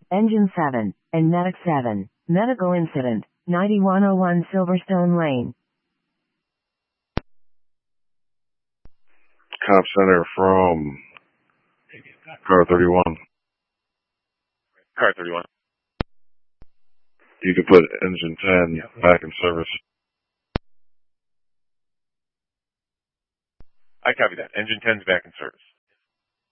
Engine 7, and Medic 7. Medical incident, 9101 Silverstone Lane. Cop Center from Car 31. Car 31. You can put engine 10 back in service. I copy that. Engine 10's back in service.